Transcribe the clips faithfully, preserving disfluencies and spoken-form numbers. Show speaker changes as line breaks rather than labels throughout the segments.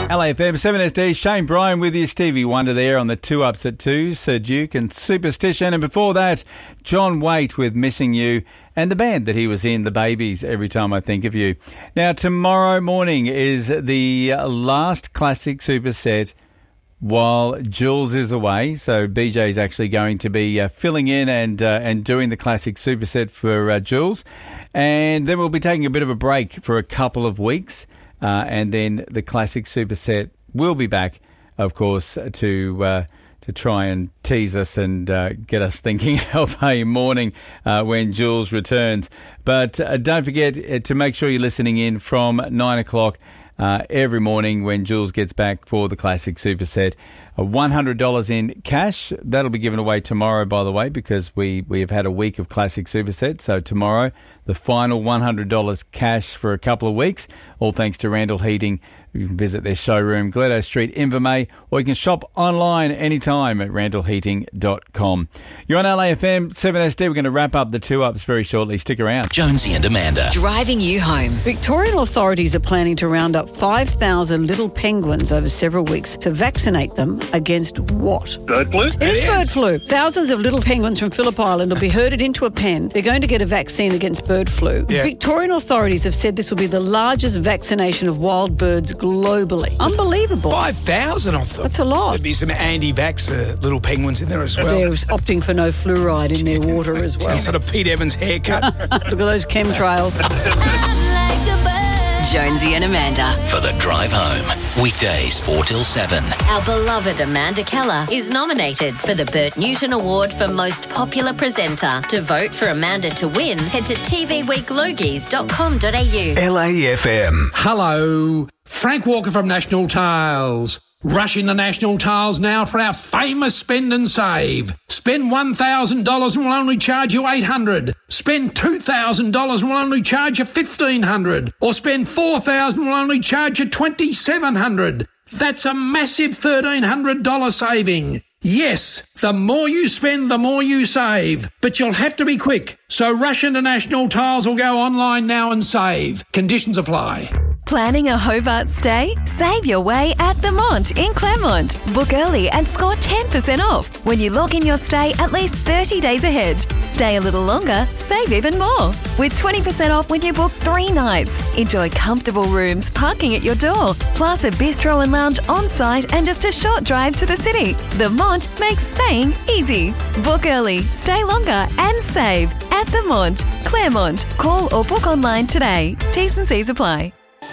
L A F M, seven S D, Shane Bryan with you, Stevie Wonder there on the two ups at two, Sir Duke and Superstition. And before that, John Waite with Missing You and the band that he was in, The Babies, Every Time I Think of You. Now, tomorrow morning is the last classic superset while Jules is away. So B J is actually going to be uh, filling in and uh, and doing the classic superset for uh, Jules. And then we'll be taking a bit of a break for a couple of weeks. Uh, and then the classic superset will be back, of course, to uh, to try and tease us and uh, get us thinking of a morning uh, when Jules returns. But uh, don't forget to make sure you're listening in from nine o'clock uh, every morning when Jules gets back for the classic superset. Uh, one hundred dollars in cash. That'll be given away tomorrow, by the way, because we, we have had a week of classic supersets. So tomorrow, the final one hundred dollars cash for a couple of weeks, all thanks to Randall Heating. You can visit their showroom, Gledo Street, Invermay, or you can shop online anytime at randall heating dot com. You're on L A F M, seven S D. We're going to wrap up the two-ups very shortly. Stick around.
Jonesy and Amanda.
Driving you home.
Victorian authorities are planning to round up five thousand little penguins over several weeks to vaccinate them against what?
Bird flu?
It is bird flu. Thousands of little penguins from Phillip Island will be herded into a pen. They're going to get a vaccine against bird flu.
Yeah.
Victorian authorities have said this will be the largest vaccination of wild birds globally. Unbelievable.
five thousand of them.
That's a lot.
There'd be some anti-vaxxer little penguins in there as well.
They're opting for no fluoride in their water as well.
Some sort of Pete Evans haircut.
Look at those chemtrails.
Jonesy and Amanda.
For the drive home. Weekdays four till seven.
Our beloved Amanda Keller is nominated for the Bert Newton Award for Most Popular Presenter. To vote for Amanda to win, head to t v week logies dot com dot a u.
L A F M.
Hello, Frank Walker from National Tiles. Rush into National Tiles now for our famous spend and save. Spend one thousand dollars and we'll only charge you eight hundred dollars. Spend two thousand dollars and we'll only charge you fifteen hundred dollars. Or spend four thousand dollars and we'll only charge you twenty-seven hundred dollars. That's a massive thirteen hundred dollars saving. Yes, the more you spend, the more you save. But you'll have to be quick. So rush into National Tiles or go online now and save. Conditions apply.
Planning a Hobart stay? Save your way at The Mont in Claremont. Book early and score ten percent off when you log in your stay at least thirty days ahead. Stay a little longer, save even more. With twenty percent off when you book three nights. Enjoy comfortable rooms, parking at your door, plus a bistro and lounge on site and just a short drive to the city. The Mont makes staying easy. Book early, stay longer and save at The Mont, Claremont. Call or book online today. T's and C's apply.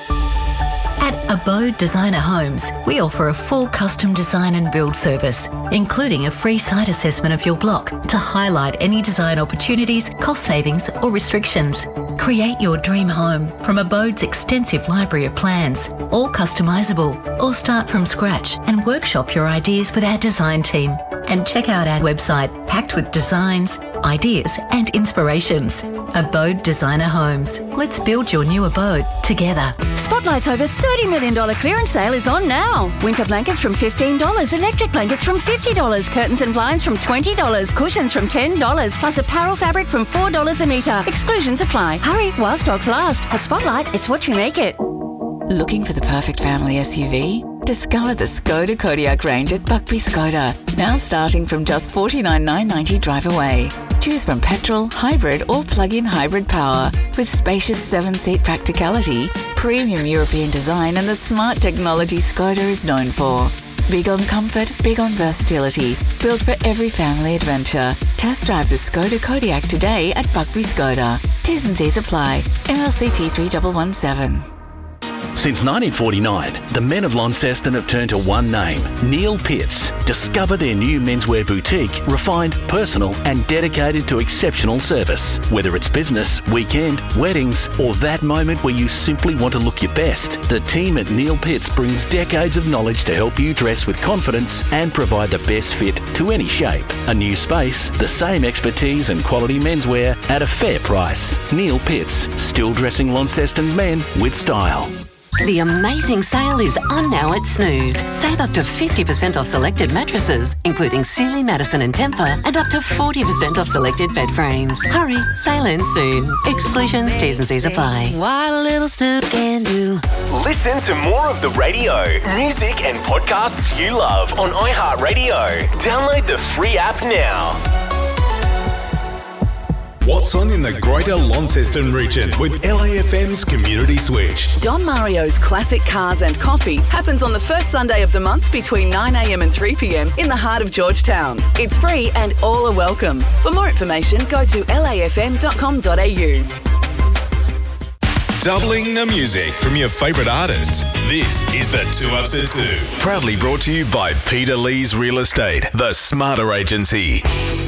At Abode Designer Homes, we offer a full custom design and build service, including a free site assessment of your block to highlight any design opportunities, cost savings or restrictions. Create your dream home from Abode's extensive library of plans, all customisable, or start from scratch and workshop your ideas with our design team. And check out our website packed with designs, ideas and inspirations. Abode Designer Homes. Let's build your new abode together.
Spotlight's over thirty million dollars clearance sale is on now. Winter blankets from fifteen dollars, electric blankets from fifty dollars, curtains and blinds from twenty dollars, cushions from ten dollars, plus apparel fabric from four dollars a metre. Exclusions apply. Hurry while stocks last. At Spotlight, it's what you make it.
Looking for the perfect family S U V? Discover the Skoda Kodiaq range at Buckby Skoda. Now starting from just forty-nine thousand nine hundred ninety drive away. Choose from petrol, hybrid or plug-in hybrid power with spacious seven-seat practicality, premium European design and the smart technology Skoda is known for. Big on comfort, big on versatility. Built for every family adventure. Test drive the Skoda Kodiaq today at Buckby Skoda. T's and C's apply. M L C T three one one seven.
Since nineteen forty-nine, the men of Launceston have turned to one name, Neil Pitts. Discover their new menswear boutique, refined, personal and dedicated to exceptional service. Whether it's business, weekend, weddings or that moment where you simply want to look your best, the team at Neil Pitts brings decades of knowledge to help you dress with confidence and provide the best fit to any shape. A new space, the same expertise and quality menswear at a fair price. Neil Pitts, still dressing Launceston's men with style.
The amazing sale is on now at Snooze. Save up to fifty percent off selected mattresses, including Sealy, Madison and Tempur, and up to forty percent off selected bed frames. Hurry, sale ends soon. Exclusions, T's and C's apply.
What a little Snooze can do.
Listen to more of the radio, music and podcasts you love on iHeartRadio. Download the free app now.
What's on in the Greater Launceston region with L A F M's Community Switch?
Don Mario's Classic Cars and Coffee happens on the first Sunday of the month between nine a m and three p m in the heart of Georgetown. It's free and all are welcome. For more information, go to l a f m dot com dot a u.
Doubling the music from your favourite artists. This is the Two Ups at Two. Proudly brought to you by Peter Lee's Real Estate, the smarter agency.